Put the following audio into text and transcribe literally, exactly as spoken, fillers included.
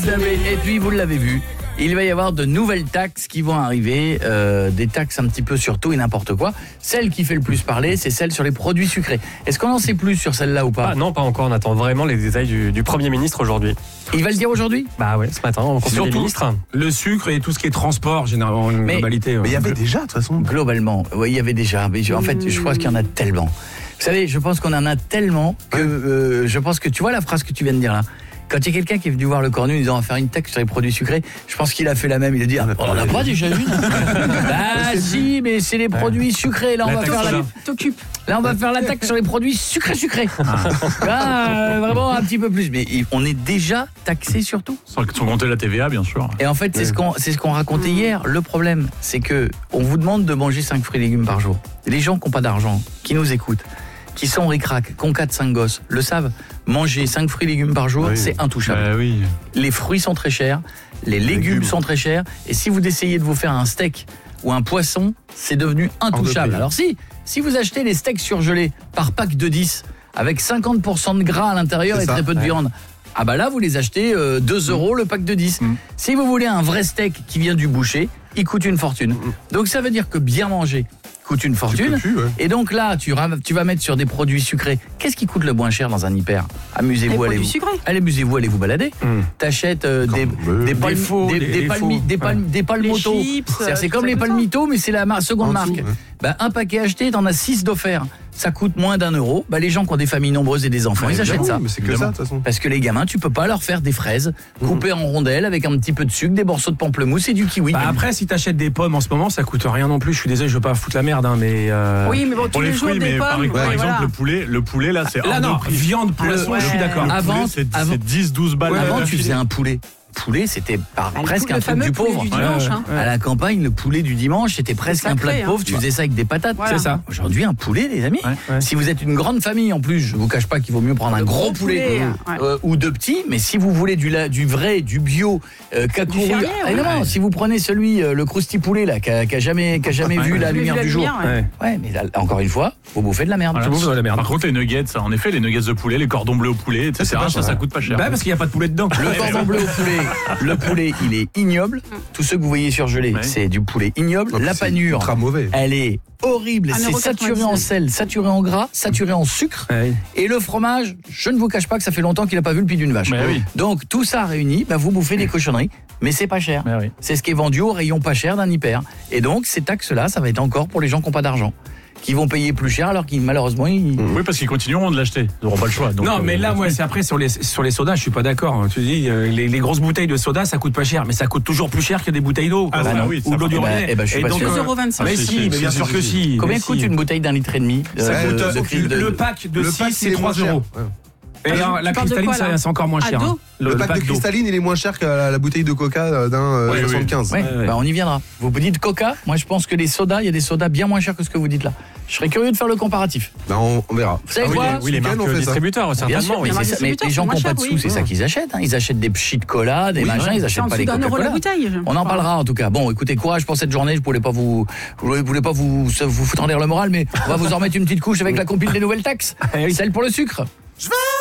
Et puis, vous l'avez vu, il va y avoir de nouvelles taxes qui vont arriver, euh, des taxes un petit peu sur tout et n'importe quoi. Celle qui fait le plus parler, c'est celle sur les produits sucrés. Est-ce qu'on en sait plus sur celle-là ou pas? Ah non, pas encore. On attend vraiment les détails du, du Premier ministre aujourd'hui. Il va le dire aujourd'hui? Bah ouais, ce matin, en conseil des ministres. Le sucre et tout ce qui est transport, généralement, en globalité. Mais il y avait déjà, de toute façon. Globalement, oui, il y avait déjà. Mais je, en fait, je pense qu'il y en a tellement. Vous savez, je pense qu'on en a tellement que euh, je pense que tu vois la phrase que tu viens de dire là. Quand il y a quelqu'un qui est venu voir le Cornu en disant on va faire une taxe sur les produits sucrés, je pense qu'il a fait la même. Il a dit ah, on en a pas déjà une. Bah si, mais c'est les produits sucrés. Là on va faire la T'occupes. Là on va faire la taxe sur les produits sucrés sucrés. Ah, vraiment un petit peu plus. Mais on est déjà taxé sur tout. Sans compter la T V A bien sûr. Et en fait c'est ce qu'on c'est ce qu'on racontait hier. Le problème c'est que on vous demande de manger cinq fruits et légumes par jour. Les gens qui n'ont pas d'argent, qui nous écoutent, qui sont ric-rac, qui ont quatre cinq gosses, le savent. Manger cinq fruits et légumes par jour, oui. C'est intouchable. Bah oui. Les fruits sont très chers, les légumes, légumes sont très chers, et si vous essayez de vous faire un steak ou un poisson, c'est devenu intouchable. Alors si, si vous achetez les steaks surgelés par pack de dix, avec cinquante pour cent de gras à l'intérieur et très peu de ouais. viande, ah bah là vous les achetez euh, deux euros le pack de dix. Mm. Si vous voulez un vrai steak qui vient du boucher, il coûte une fortune. Mm. Donc ça veut dire que bien manger coûte une fortune. Plus, ouais. Et donc là, tu, tu vas mettre sur des produits sucrés. Qu'est-ce qui coûte le moins cher dans un hyper? Amusez-vous, allez-vous. Allez, amusez-vous, allez vous balader. Mm. T'achètes euh, des, des, palm, des, faux, des, des, des, palmi, des, palm, des palmitos. C'est comme les palmitos, mais c'est la mar- seconde marque. Dessous, ouais. Bah, un paquet acheté, t'en as six d'offerts. Ça coûte moins d'un euro. Bah, les gens qui ont des familles nombreuses et des enfants, ouais, ils achètent ça. Mais c'est que ça, de toute façon. Parce que les gamins, tu peux pas leur faire des fraises coupées mmh. en rondelles avec un petit peu de sucre, des morceaux de pamplemousse et du kiwi. Bah après, si t'achètes des pommes en ce moment, ça coûte rien non plus. Je suis désolé, je veux pas foutre la merde, hein, mais. Euh... Oui, mais bon, tous les, les fruits, jours des pommes. Par, ouais, par exemple, voilà. le poulet, le poulet là, c'est là non, viande, poisson, je suis d'accord. Avant, c'est dix douze balles. Avant, tu faisais un poulet. Poulet, c'était par, bah, presque un truc du pauvre. Du dimanche, ouais, hein. À la campagne, le poulet du dimanche, c'était presque sacré, un plat de pauvre. Hein. Tu faisais ça avec des patates. Voilà. C'est ça. Aujourd'hui, un poulet, les amis. Ouais, ouais. Si vous êtes une grande famille, en plus, je vous cache pas qu'il vaut mieux prendre un gros, gros poulet, poulet euh, ouais. ou deux petits. Mais si vous voulez du, du vrai, du bio, euh, cacouru, fermier, ah, non, ouais. si vous prenez celui, euh, le crousti poulet là, qui a, qui a jamais, qui a jamais vu la lumière du jour. Ouais. ouais, mais là, encore une fois, vous bouffez de la merde. Voilà, de la merde. Par contre, les nuggets, ça, en effet, les nuggets de poulet, les cordons bleus au poulet, et cetera. Ça, ça coûte pas cher. Bah parce qu'il y a pas de poulet dedans. Le cordon bleu au poulet, le poulet, il est ignoble. Tous ceux que vous voyez surgelés, ouais. c'est du poulet ignoble. Donc la panure, elle est horrible. C'est saturé en sel, saturé en gras, saturé en sucre. Ouais. Et le fromage, je ne vous cache pas que ça fait longtemps qu'il n'a pas vu le pied d'une vache. Oui. Donc tout ça réuni, bah, vous bouffez des cochonneries. Mais c'est pas cher. Oui. C'est ce qui est vendu au rayon pas cher d'un hyper. Et donc ces taxes-là, ça va être encore pour les gens qui n'ont pas d'argent, qui vont payer plus cher alors qu'ils malheureusement ils... Oui, parce qu'ils continueront de l'acheter, ils n'auront pas le choix. Donc, non, mais euh, là, moi, c'est après sur les sur les sodas, je suis pas d'accord. Tu dis euh, les, les grosses bouteilles de soda, ça coûte pas cher, mais ça coûte toujours plus cher que des bouteilles d'eau, ah, bah, non, oui, ou de l'eau du robinet. Eh ben, je suis pas sûr. deux euros vingt-cinq. Mais si, mais bien sûr que si. Combien coûte une bouteille d'un litre et demi? Le pack de six, c'est trois euros. Et alors, la cristalline, c'est encore moins cher. Hein. Le, le pack, pack de cristalline, il est moins cher que la, la bouteille de coca d'un euh, ouais, soixante-quinze. Ouais, ouais. Bah on y viendra. Vous vous dites coca, moi je pense que les sodas, il y a des sodas bien moins chers que ce que vous dites là. Je serais curieux de faire le comparatif. Bah on, on verra. Vous savez ah, quoi oui, les, oui, les marques euh, distributeurs, certainement. Bien sûr, oui, c'est ça, mais les gens qui n'ont pas de sous, c'est ça qu'ils achètent. Hein. Ils achètent des pchits de cola, des oui, machins, ils achètent pas les Coca-Cola. On en parlera en tout cas. Bon, écoutez, courage pour cette journée. Je voulais pas vous, je voulais pas vous, vous foutre en l'air le moral, mais on va vous en remettre une petite couche avec la compile des nouvelles taxes. Celle pour le sucre.